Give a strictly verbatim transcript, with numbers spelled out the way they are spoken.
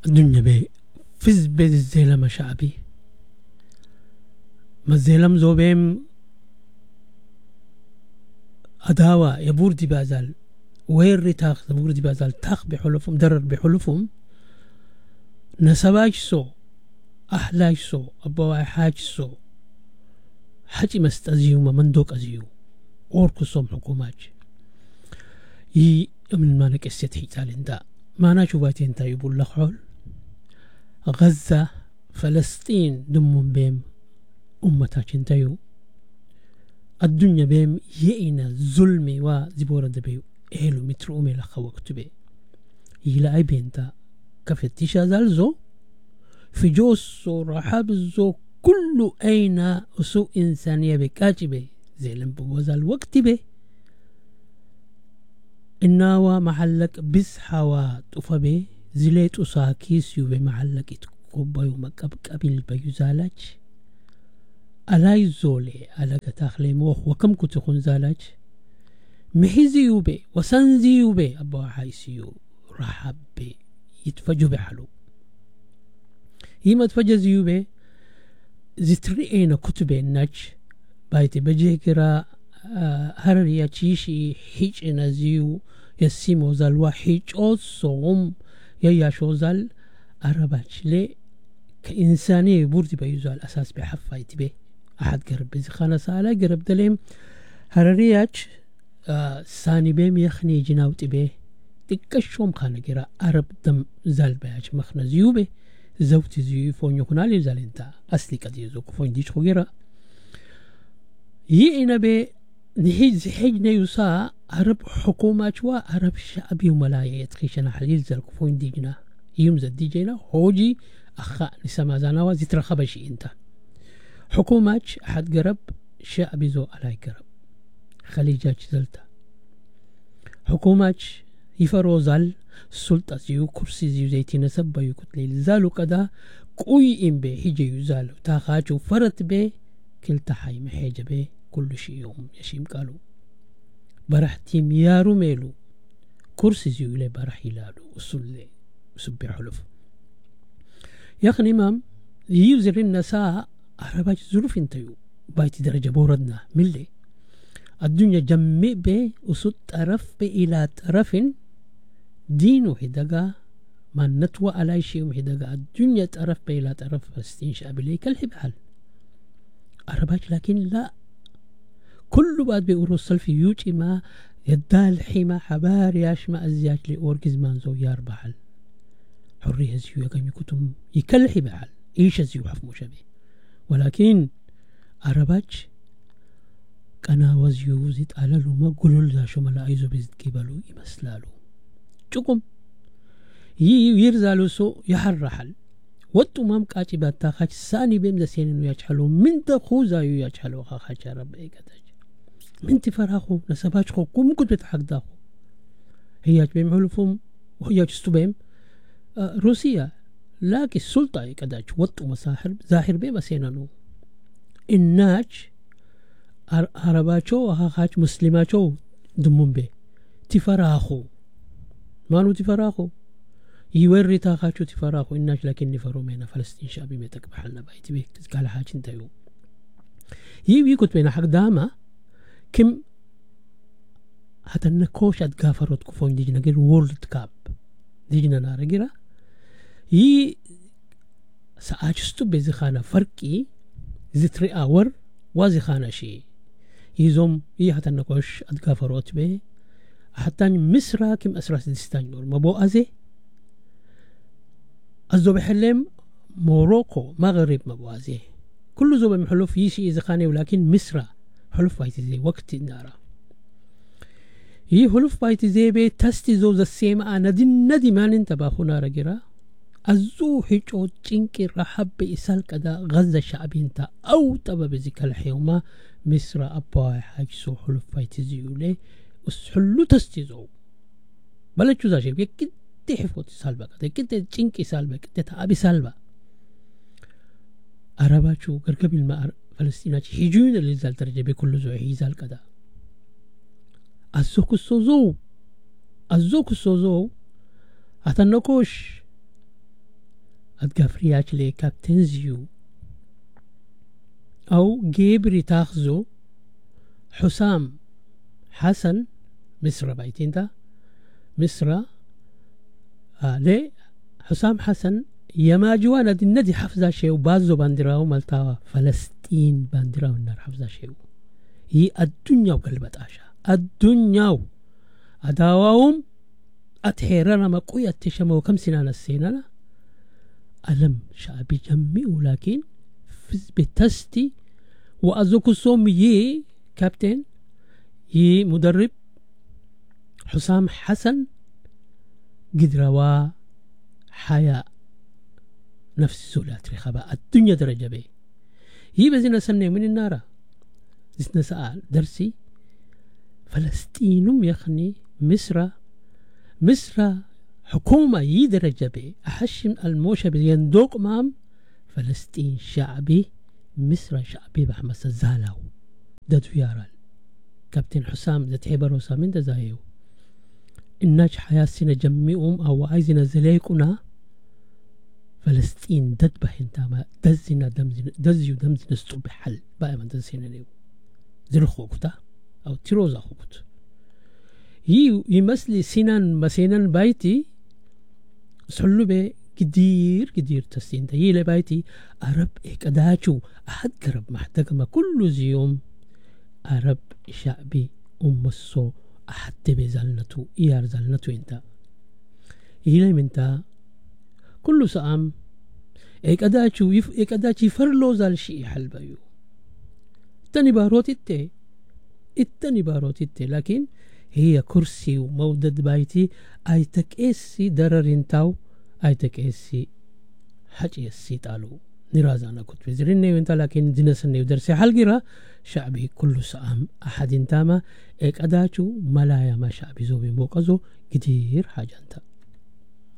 الدنيا بي فز بيز الزيلم شعبي ما الزيلم زوبيم أداوة يبور دي بازال وير تاخ يبور دي بازال تاخ بحلفهم درر بحلفهم نسباش سو أحلاش سو أبوا حاج سو حاجي مستأزيو ما مندوك أزيو أوركو صوم حكومات ي من ما نكسيت حيتالين دا ما نشوفاتين تا يبول لخول غزة فلسطين دمون بيم أمتاكين تايو الدنيا بيم يئنا ظلمي وزبورة دبيو إيلو مترومي لخوا كتبه يلا أي بينتا كفتيشا زالزو في جوس ورحاب زو كل أين أسو إنسانية بكاتبه زي لنبوز الوقت به إناوا محلك بس حوا تفبه زليت أساكيس يو بمحلك إتكوبا يوم قبل بيزالج ألاي زولي ألا كتاخلي موخ وكم كتخون زالج محيزيو بي وسنزيو بي أبوا حيسيو رحب بي يتفجو بحلو يما تفجزيو بي زترينا كتبه النج بايتي بجيكرا هرريا تشيشي حيج نزيو يسيمو زالوا حيج أو صوم يا شوزال أرباش لي كإنساني بوردي بيزال أساس بحفايتي به أحد قرب بزخانة سالة قرب دليم هررياش آه ساني بيم يخني جناوتي به تكشوم خانة قرا أرب دم زال بياش مخنا زيو به زوتي زيو فون يكون لي زال انتا أصلي كدي زوك فون ديش خوغيرا يئنا بي نهيز حجنا يسا أرب حكومة شوا أرب شعبي وملايا يتخيشنا حليل زال كفون ديجنا يومزد ديجينا هوجي أخا نسما زانوا زيتر خبشي انتا حكومة أحد قرب شعبي زو على قرب خليجات زلتا حكومة يفروزال سلطة زيو كرسي زيو زيتي نسبة يكتلي زالو كدا كوي إن بي هجي يزالو تاخاجو فرط بي كلتا حي محيجة بي كل شي يوم يشيم قالو برحتي ميارو ميلو كرسي زيو لي برح يلالو وصلي وسبي حلف ياخن إمام يوزر النساء أرباج ظروف انتيو بايتي درجة بوردنا ملي الدنيا جمع بي وصد طرف بي إلى طرف دينو هدقا ما نتوى على شيء هدقا الدنيا طرف بي إلى طرف فلسطين شعب ليك الحبال أرباج لكن لا كل بعد بيقولوا الصلفي يوجي ما يدال حما حبار ياشما أزياج لأورجز مانزو ياربحل حرية زيو يقام يكتم يكلحي بحل إيش زيو حفمو شبه ولكن أرباج كنا وزيو زيت على لما قلوا لذا ملا أيزو بزيت كيبالو يمسلالو جوكم يرزالو سو يحرحل واتو مام كاتبات تاخاج ساني بيم دسينينو يجحلو من تخوزا يو يجحلو خاخاج رب ايقاتاج من تفراخو نسباج خو كم كنت بتحق داخو هياج بيم حلفهم وهياج استبيم آه روسيا لكن السلطة ايقاتاج واتو مساحر ظاهر بيم سينانو الناج هرباچو خاخاج مسلماچو دمون بي تفراخو مانو تفراخو يوري تاخاچو تفراخو الناج لكن نفرو مينا فلسطين شعبي ميتك بحلنا بايتي بيك تزقال حاج انتيو يوي كنت بينا حق داما كم حتى نكوش اتقافرت كفون ديجنا غير وورلد كاب ديجنا نارجرا يي ساعجستو بزخانة فرقي زتري اور وازخانة شي يزوم يي حتى نكوش اتقافرت بي حتى مصر كم أسراس دستان نور مبو أزي أزو بحلم موروكو مغرب مبو أزي كل زوب محلوف يشي إذا خاني ولكن مصر حلوف بايتي زي وقت النارة يي حلوف بايتي زي بي تستي زو زسيم آنا دي ندي مان انتباخو نارا جرا أزو حيجو تنكي رحب بإسال كدا غزة شعبي انتا أو تبا بزيك الحيوما مصر أبواي حاج سو حلوف بايتي زيولي وسحلو تستيزو بلا تشوزا شيء كده تحفوت سالبا كده كده تشينكي سالبا كده تابي سالبا أرباچو كركب الماء فلسطينات هجون اللي زال ترجع بكل زو هيزال كده أزوك السوزو أزوك السوزو أتنكوش أتقفرياش لي كابتن زيو أو جيبري تاخزو حسام حسن مصر بايتين دا مصر آه لي حسام حسن يما جوانا دي الندي حفظة شيء بازو باندراو مالتاوا فلسطين باندراو النار حفظة شيء هي الدنيا وقلبت عشا الدنيا أداواهم أتحيرنا مقوية تشمو كم سنة السنة ألم شعبي جميع لكن فز بتستي وأزوكو سوم يي كابتن يي مدرب حسام حسن قدروا حياة نفس السولات رخبا الدنيا درجة بي يي بزينا سنة من النار زينا سأل درسي فلسطين يخني مصر مصر حكومة يي درجة بي أحشم الموشة بيندوق مام فلسطين شعبي مصر شعبي بحمس الزهلاو دادو يارال كابتن حسام ذات حبر وسامين دزايو الناج حياة سنة جميعهم أو عايزنا زليكونا فلسطين دد بحنتاما دزنا دمزنا دزيو دمزنا استو بحل باي من دزينا ليو زل خوكتا أو تيروزا خوكت يي يمثلي سنان مسينان بايتي سحلو بي كدير كدير تسين تا يلي بايتي عرب إيك أداچو أحد قرب محتقما كل زيوم عرب شعبي أم الصو أحد بزلنتو إيار زلنتو انتا يلي منتا كل سام إيك أداچو يف إيك أداچي فرلو زال شيء حلبايو التاني باروت التي التاني باروت التي لكن هي كرسي ومودد بايتي أي تكيسي درر انتاو أي تكيسي حاجة السيطالو نرازانا كنت بزريني وانتا لكن دينسني ودرسي حلقرة شعبي كل سام أحد انتاما إيك أداچو ملايا ما شعبي زوبي موقزو كتير حاجة انتا